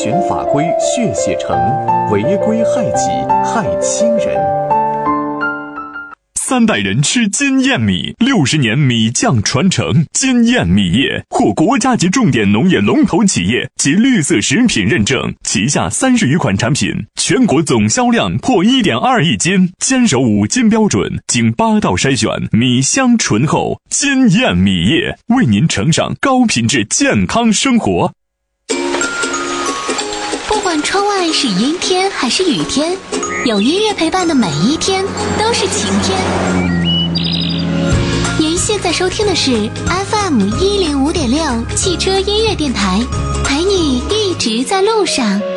循法规血血成，违规害己害亲人。 3代人吃金燕米，60年米酱传承。金燕米业获国家级重点农业龙头企业及绿色食品认证，旗下30余款产品，全国总销量破1.2亿斤，坚守5金标准，经8道筛选，米香醇厚。金燕米业为您呈上高品质健康生活。 不管窗外是阴天还是雨天，有音乐陪伴的每一天都是晴天。您现在收听的是 FM105.6汽车音乐电台，陪你一直在路上。